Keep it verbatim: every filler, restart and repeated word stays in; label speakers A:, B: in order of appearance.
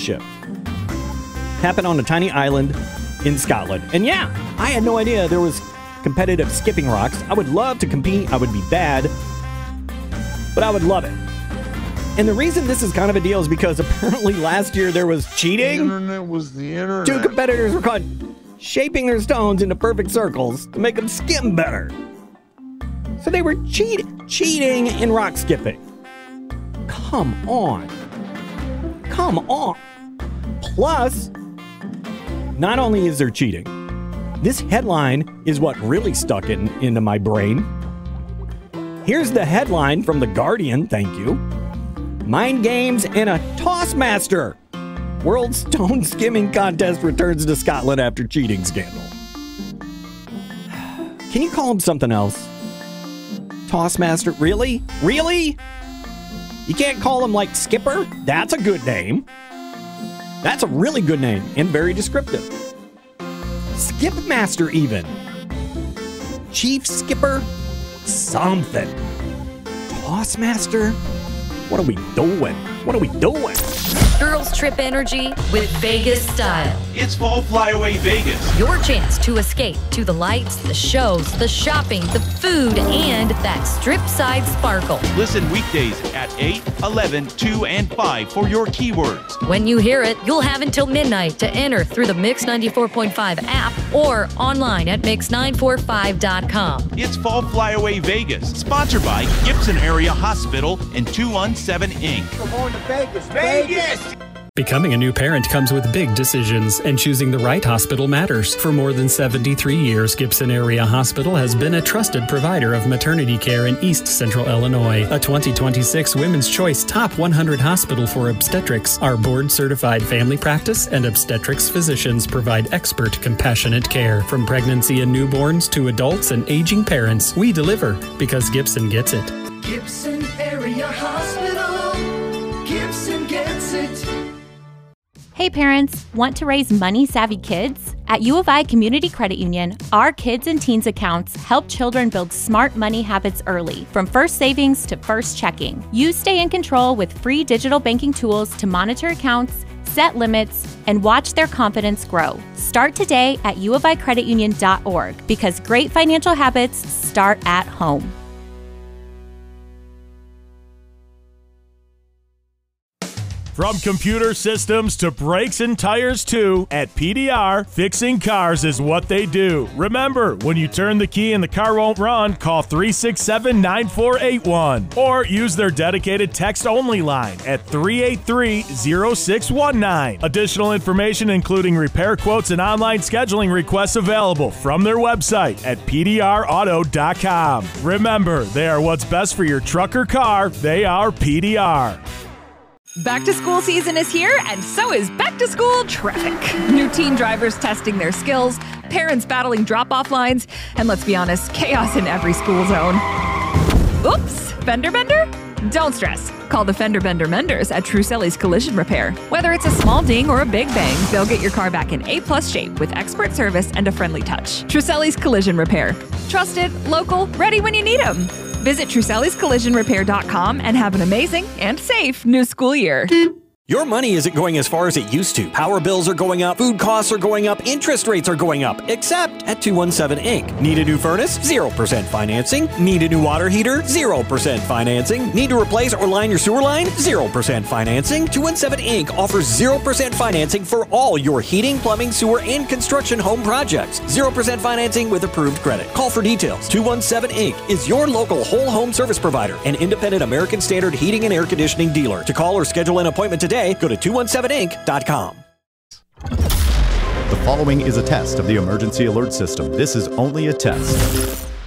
A: Championship. Happened on a tiny island in Scotland. And yeah, I had no idea there was competitive skipping rocks. I would love to compete. I would be bad, but I would love it. And the reason this is kind of a deal is because apparently last year there was cheating.
B: The internet was the internet.
A: Two competitors were caught shaping their stones into perfect circles to make them skim better. So they were cheating, cheating in rock skipping. Come on. Come on. Plus, not only is there cheating, this headline is what really stuck in, into my brain. Here's the headline from The Guardian, thank you. Mind games and a Tossmaster. World Stone Skimming Contest returns to Scotland after cheating scandal. Can you call him something else? Tossmaster? Really? Really? You can't call him like Skipper? That's a good name. That's a really good name and very descriptive. Skipmaster even. Chief Skipper? Something. Tossmaster? What are we doing? What are we doing?
C: Girls Trip energy with Vegas style.
D: It's Fall Flyaway Vegas.
C: Your chance to escape to the lights, the shows, the shopping, the food, and that strip side sparkle.
D: Listen weekdays at eight, eleven, two, and five for your keywords.
C: When you hear it, you'll have until midnight to enter through the Mix ninety-four point five app or online at mix nine four five dot com.
D: It's Fall Flyaway Vegas, sponsored by Gibson Area Hospital and two one seven Incorporated.
E: We're going to Vegas. Vegas!
F: Becoming a new parent comes with big decisions, and choosing the right hospital matters. For more than seventy-three years, Gibson Area Hospital has been a trusted provider of maternity care in East Central Illinois. A twenty twenty-six Women's Choice Top one hundred Hospital for Obstetrics. Our board-certified family practice and obstetrics physicians provide expert, compassionate care. From pregnancy and newborns to adults and aging parents, we deliver because Gibson gets it.
G: Gibson Area Hospital. Gibson gets it.
H: Hey parents, want to raise money-savvy kids? At U of I Community Credit Union, our kids and teens accounts help children build smart money habits early, from first savings to first checking. You stay in control with free digital banking tools to monitor accounts, set limits, and watch their confidence grow. Start today at u of i credit union dot org because great financial habits start at home.
I: From computer systems to brakes and tires too, at P D R, fixing cars is what they do. Remember, when you turn the key and the car won't run, call three six seven, nine four eight one or use their dedicated text-only line at three eight three, zero six one nine. Additional information including repair quotes and online scheduling requests available from their website at p d r auto dot com. Remember, they are what's best for your truck or car. They are P D R.
J: Back to school season is here, and so is back to school traffic. New teen drivers testing their skills, parents battling drop-off lines, and let's be honest, chaos in every school zone. Oops, fender bender? Don't stress. Call the Fender Bender Menders at Truselli's Collision Repair. Whether it's a small ding or a big bang, they'll get your car back in A-plus shape with expert service and a friendly touch. Truselli's Collision Repair. Trusted, local, ready when you need them. Visit Truselli's Collision Repair dot com and have an amazing and safe new school year.
A: Your money isn't going as far as it used to. Power bills are going up, food costs are going up, interest rates are going up, except at two one seven Incorporated. Need a new furnace? zero percent financing. Need a new water heater? zero percent financing. Need to replace or line your sewer line? zero percent financing. two one seven Incorporated offers zero percent financing for all your heating, plumbing, sewer, and construction home projects. zero percent financing with approved credit. Call for details. two one seven Incorporated is your local whole home service provider, an independent American Standard heating and air conditioning dealer. To call or schedule an appointment today, go to two one seven inc dot com.
K: The following is a test of the emergency alert system. This is only a test.